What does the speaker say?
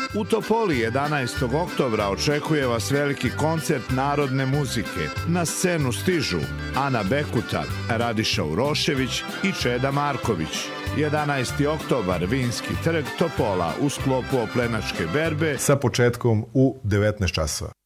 U Topoli 11. oktobra očekuje vas veliki koncert narodne muzike. Na scenu stižu Ana Bekuta, Radiša Urošević i Čeda Marković. 11. oktobar, Vinski trg, Topola, u sklopu oplenačke berbe sa početkom u 19 časova.